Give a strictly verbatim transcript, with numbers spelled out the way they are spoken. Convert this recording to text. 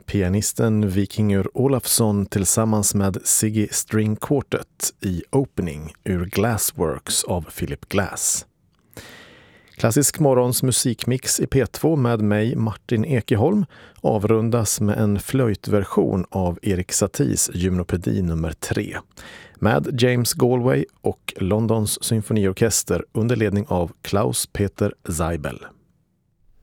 pianisten Vikingur Olafsson tillsammans med Ziggy String Quartet i Opening ur Glassworks av Philip Glass. Klassisk morgons musikmix i P två med mig Martin Ekeholm avrundas med en flöjtversion av Erik Saties Gymnopedi nummer tre med James Galway och Londons symfoniorkester under ledning av Klaus Peter Seibel.